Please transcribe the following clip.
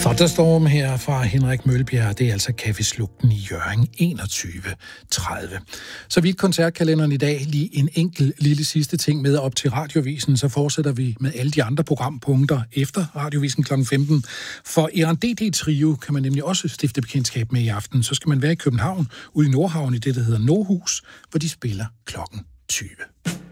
Thunderstorm her fra Henrik Møllebjerg, det er altså Caféslugten i Hjørring 21.30. Så vidt koncertkalenderen i dag, lige en enkelt lille sidste ting med op til Radiovisen, så fortsætter vi med alle de andre programpunkter efter Radiovisen kl. 15. For Eran DD Trio kan man nemlig også stifte bekendtskab med i aften. Så skal man være i København, ude i Nordhavn i det, der hedder Nordhus, hvor de spiller klokken 20.